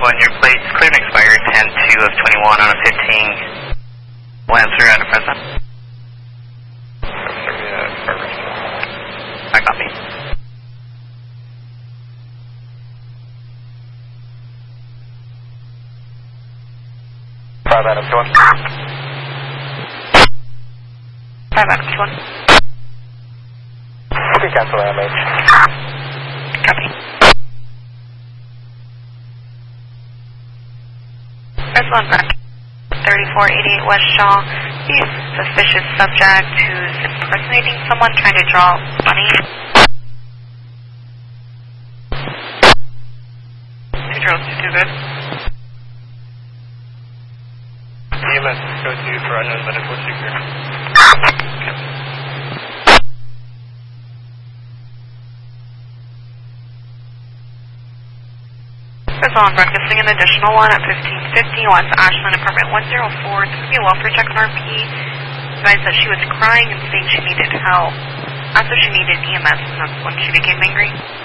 your plate's clear and expired 10-2 of 21 on a 15 Lancer out of present. I copy. Five Adam 2-1. 5 Adam 2-1. Okay, cancel MH. Copy. First one back. 3488 West Shaw. He's a suspicious subject who's impersonating someone trying to draw money. Controls too good. EMS go to for unknown medical seeker. There's on breakfasting an additional one at 1550 West Ashland Apartment 104. This would be a welfare check on RP. Advised that she was crying and saying she needed help. Asked if she needed EMS, and that's when she became angry.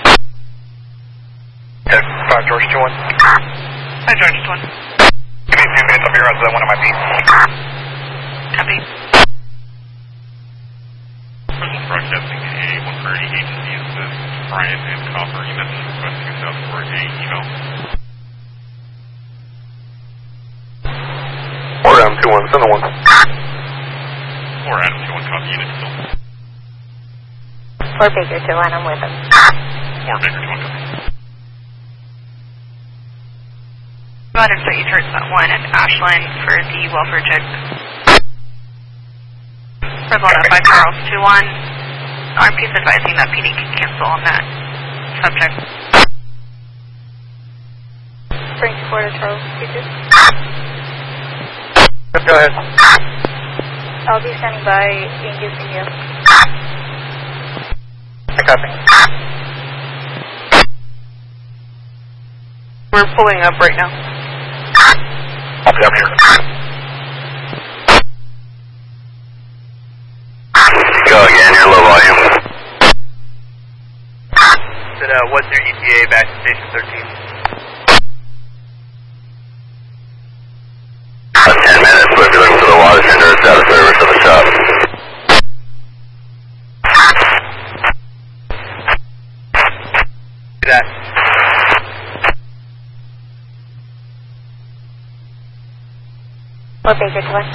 Okay, 5 George 2-1. 5 George 2-1. Give me 2 minutes, I'll be around to that one of my beats. Copy. Present broadcasting a 130 agencies with Brian and Copper. EMS requesting a South for a eval. 4 Adam 2-1, send the 1. 4 Adam 2-1, copy unit still. 4 Baker 2-1, I'm with him. 4 Baker 2-1, copy. Go ahead and set your turrets at 1 at Ashland for the welfare check. First one at 5 Charles 2-1. RP's advising that PD can cancel on that subject. Spring 4 to Charles 2-2. Let's go ahead. I'll be standing by inducing you. I copy. We're pulling up right now. I'll be up here. Go again, you're low volume. Said, what's your ETA back to station 13? 10 minutes, but if you're looking for the water center, it's out of service of the shop. Do that. Or Baker 2-1.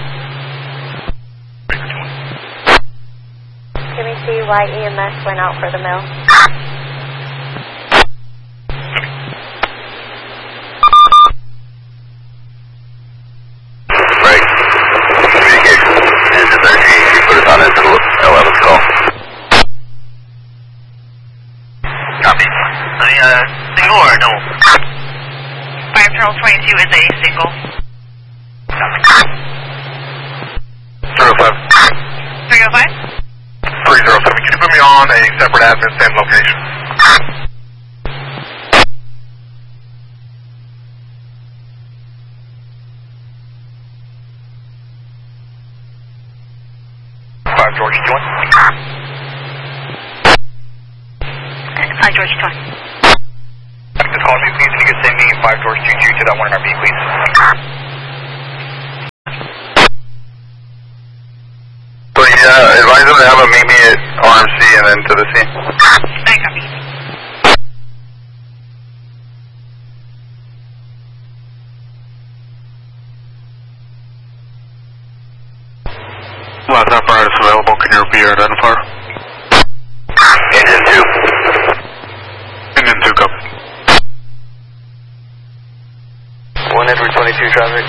Baker 2-1. Can we see why EMS went out for the mill? Break. Communication. Engine 13, you put us on into 11's call. Copy. Single or double? 5 Charles 22 is a single. 305. 305? 307. Can you put me on a separate admin, same location? George 2-1. 5 George 2-1. Just call me, please, and you can send me 5 George 2-2 to that one in our B, please. So advise them to have a meet me at RMC and then to the scene. I copy. Last apparatus available, can your BR identifier? Engine 2. Engine 2, copy. 1 Edward 22 traffic.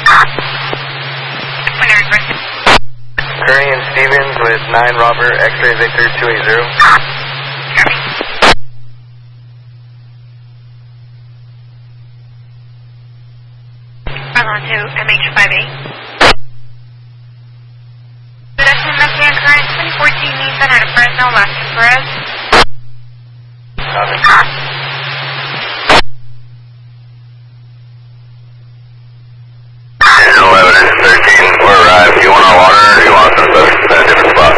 Kearney and Stevens with 9 Robert, X-ray Victor 280. Run on to MH58. Good afternoon, Messiah Current 2014 Nissan out of Fresno, Las Perez. Copy. 11 and 13, we're arrived. Do you want our water or do you want us at a different spot?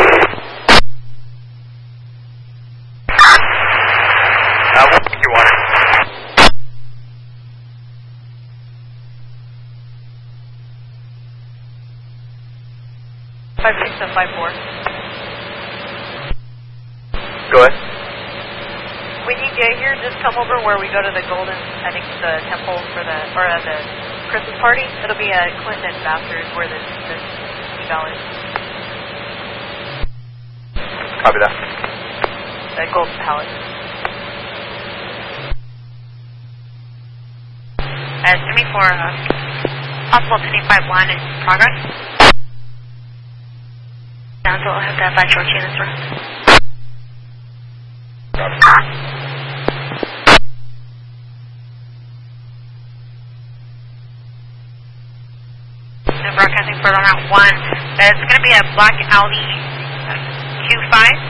We'll take your water. 56 and 54. Go ahead. When you get here, just come over where we go to the Golden, I think the temple for the, or the Christmas party. It'll be at Clinton and Vassar is where this eval is. Copy that. The Golden Palace. 74, possible 25 line in progress. Down, so I'll have to have that short units around. Broadcasting further on Route 1. It's going to be a black Audi Q5.